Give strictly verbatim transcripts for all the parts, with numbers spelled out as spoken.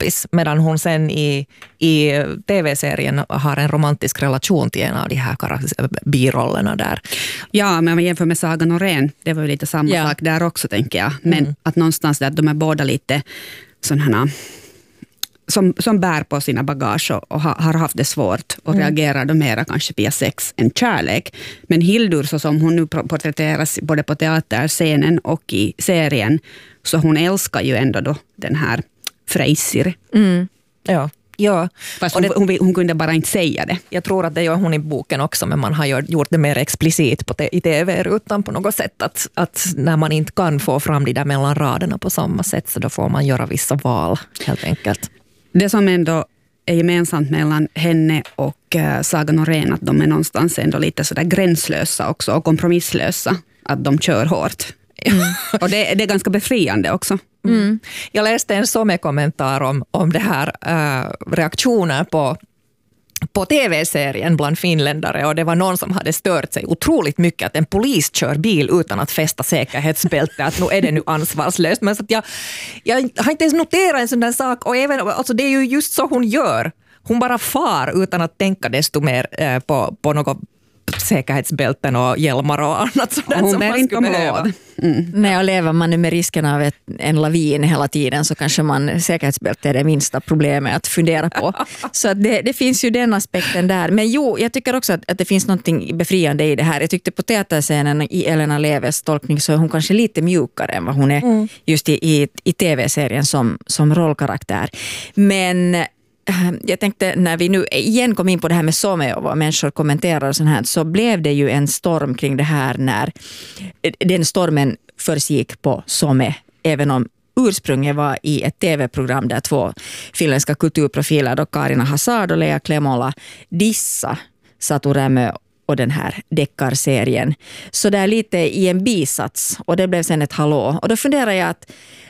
kompis, medan hon sen i, i tv-serien har en romantisk relation till en av de här karak- birollerna där. Ja, men om man jämför med Saga Norén, det var ju lite samma ja. sak där också, tänker jag. Men mm. att någonstans där de är båda lite sådana som, som bär på sina bagage och, och har haft det svårt och mm. reagerar de mera kanske via sex än kärlek. Men Hildur, så som hon nu porträtteras både på teaterscenen och i serien, så hon älskar ju ändå då den här Freysir. Mm. Ja. Ja. Fast hon, det, hon, hon kunde bara inte säga det. Jag tror att det gör hon i boken också, men man har gjort det mer explicit på te- i tv-rutan på något sätt. Att, att när man inte kan få fram de där mellan raderna på samma sätt, så då får man göra vissa val helt enkelt. Det som ändå är gemensamt mellan henne och uh, Saga Norén, att de är någonstans ändå lite sådär gränslösa också och kompromisslösa. Att de kör hårt. Mm. Och det, det är ganska befriande också. Mm. Jag läste en sommarkommentar om, om det här uh, reaktioner på, på tv-serien bland finländare, och det var någon som hade stört sig otroligt mycket att en polis kör bil utan att fästa säkerhetsbälte, att nu är det nu ansvarslöst. Men så att jag, jag har inte ens noterat en sån där sak, och även, alltså det är ju just så hon gör. Hon bara far utan att tänka desto mer uh, på, på något säkerhetsbälten och hjälmar och annat sådär hon som man skulle behöva. Mm. När jag lever man nu med risken av ett, en lavin hela tiden, så kanske man säkerhetsbälte är det minsta problemet att fundera på. Så att det, det finns ju den aspekten där. Men jo, jag tycker också att, att det finns något befriande i det här. Jag tyckte på teaterscenen i Elena Leves tolkning så är hon kanske lite mjukare än vad hon är mm. just i, i, i tv-serien som, som rollkaraktär. Men jag tänkte, när vi nu igen kom in på det här med Some och vad människor kommenterar och sånt här, så blev det ju en storm kring det här när den stormen försiggick på Some, även om ursprunget var i ett tv-program där två finländska kulturprofiler, då Karina Hazard och Lea Klemola, dissa Satu Rämö och den här deckarserien. Så där lite i en bisats, och det blev sen ett hallå. Och då funderar jag att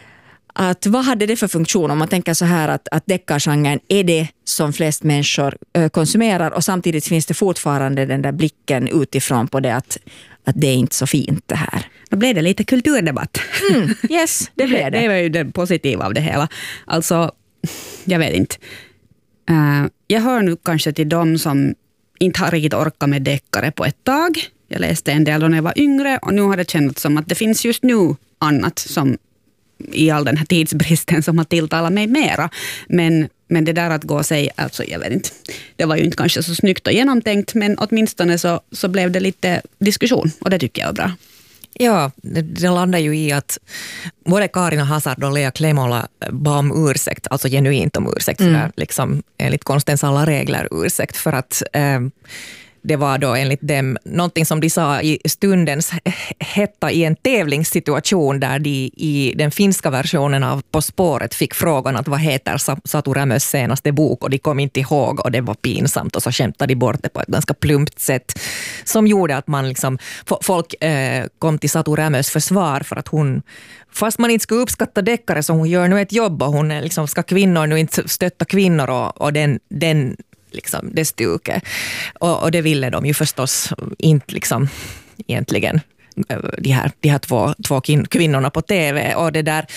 Att vad hade det för funktion om man tänker så här att, att deckargenren är det som flest människor ö, konsumerar, och samtidigt finns det fortfarande den där blicken utifrån på det att, att det är inte så fint det här. Då blev det lite kulturdebatt. Mm, yes, det blev det. Det var ju det positiva av det hela. Alltså, jag vet inte. Uh, jag hör nu kanske till dem som inte har riktigt orkat med deckare på ett tag. Jag läste en del när jag var yngre, och nu har det känts som att det finns just nu annat som i all den här tidsbristen som har tilltalat mig mera. Men, men det där att gå och säga, alltså jag vet inte, det var ju inte kanske så snyggt och genomtänkt, men åtminstone så, så blev det lite diskussion, och det tycker jag är bra. Ja, det, det landar ju i att både Karina Hazard och Lea Klemola bad om ursäkt, alltså genuint om ursäkt, mm. för liksom, enligt konstens alla regler ursäkt, för att eh, det var då enligt dem någonting som de sa i stundens hetta i en tävlingssituation där de i den finska versionen av På spåret fick frågan att vad heter Satu Rämös senaste bok, och de kom inte ihåg, och det var pinsamt, och så skämtade de bort det på ett ganska plumpt sätt som gjorde att man liksom, folk eh, kom till Satu Rämös försvar för att hon, fast man inte skulle uppskatta deckare, så hon gör nu ett jobb, och hon liksom, ska kvinnor nu inte stötta kvinnor och, och den, den liksom det stuket. Och, och det ville de ju förstås inte liksom egentligen, de här, de här två, två kvinnorna på tv. Och det där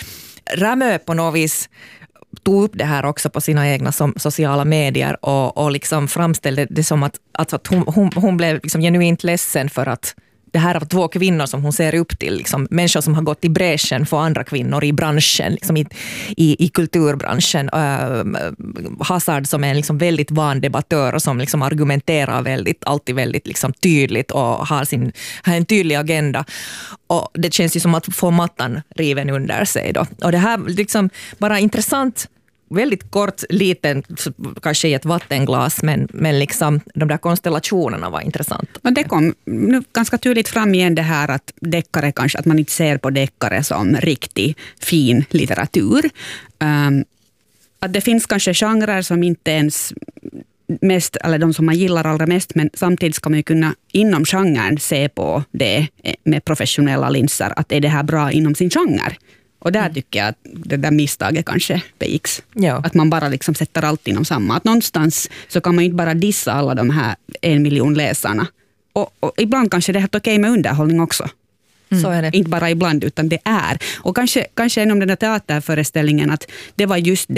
Rämö på något vis tog upp det här också på sina egna som, sociala medier och, och liksom framställde det som att, alltså att hon, hon, hon blev liksom genuint ledsen för att det här är två kvinnor som hon ser upp till, liksom, människor som har gått i bräschen för andra kvinnor i branschen, liksom i, i, i kulturbranschen. Uh, Hazard som är en liksom väldigt van debattör och som liksom argumenterar väldigt, alltid väldigt liksom tydligt och har, sin, har en tydlig agenda. Och det känns ju som att få mattan riven under sig då. Och det här liksom bara intressant, väldigt kort, liten, kanske i ett vattenglas, men, men liksom de där konstellationerna var intressanta. Och det kom nu ganska tydligt fram igen det här att deckare kanske, att man inte ser på deckare som riktigt fin litteratur. Um, att det finns kanske genrer som inte ens mest, eller de som man gillar allra mest, men samtidigt ska man ju kunna inom genren se på det med professionella linser, att är det här bra inom sin genre? Och där tycker jag att det där misstaget kanske begicks. Ja. Att man bara liksom sätter allt inom samma. Att någonstans så kan man ju inte bara dissa alla de här en miljon läsarna. Och, och ibland kanske det är helt okej med underhållning också. Mm. Så är det. Inte bara ibland, utan det är. Och kanske, kanske inom den där teaterföreställningen att det var just det